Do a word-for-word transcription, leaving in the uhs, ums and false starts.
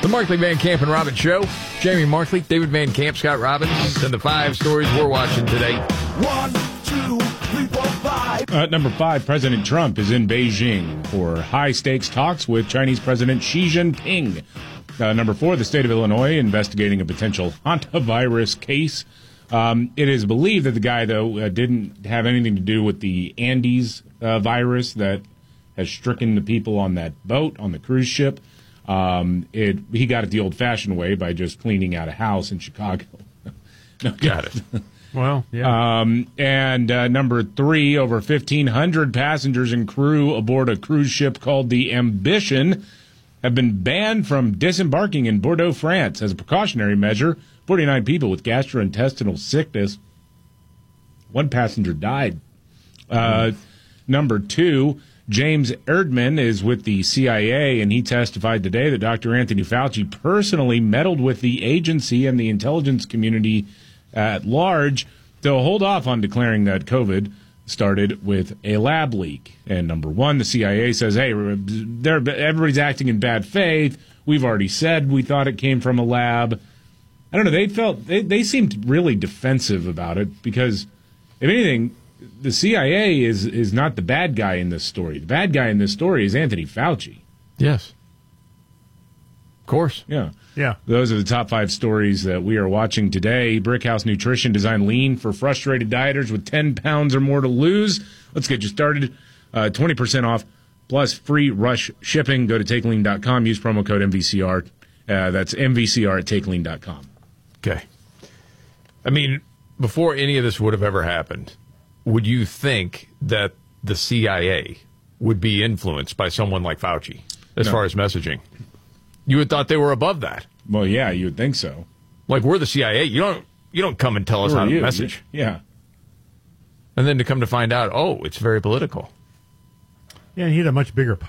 The Markley, Van Camp, and Robbins Show. Jamie Markley, David Van Camp, Scott Robbins, and the five stories we're watching today. One, two, three, four, five. Uh, number five, President Trump is in Beijing for high-stakes talks with Chinese President Xi Jinping. Uh, number four, the state of Illinois investigating a potential hantavirus case. Um, it is believed that the guy, though, uh, didn't have anything to do with the Andes uh, virus that has stricken the people on that boat, on the cruise ship. Um, it, he got it the old-fashioned way by just cleaning out a house in Chicago. No, got it. Well, yeah. Um, and uh, number three, over fifteen hundred passengers and crew aboard a cruise ship called the Ambition have been banned from disembarking in Bordeaux, France. As a precautionary measure, forty-nine people with gastrointestinal sickness. One passenger died. Uh, number two, James Erdman is with the C I A, and he testified today that Doctor Anthony Fauci personally meddled with the agency and the intelligence community at large to hold off on declaring that COVID started with a lab leak. And number one, the C I A says, hey, they're, everybody's acting in bad faith. We've already said we thought it came from a lab. I don't know. They felt they, they seemed really defensive about it because, if anything, the C I A is is not the bad guy in this story. The bad guy in this story is Anthony Fauci. Yes. Of course. Yeah. Yeah. Those are the top five stories that we are watching today. Brickhouse Nutrition designed lean for frustrated dieters with ten pounds or more to lose. Let's get you started. Uh, twenty percent off plus free rush shipping. Go to take lean dot com. Use promo code M V C R. Uh, that's M V C R at take lean dot com. Okay. I mean, before any of this would have ever happened, would you think that the C I A would be influenced by someone like Fauci as No. far as messaging? You would thought they were above that. Well, yeah, you would think so. Like, we're the C I A. You don't you don't come and tell us Who how are to you? message. Yeah. And then to come to find out, oh, it's very political. Yeah, and he had a much bigger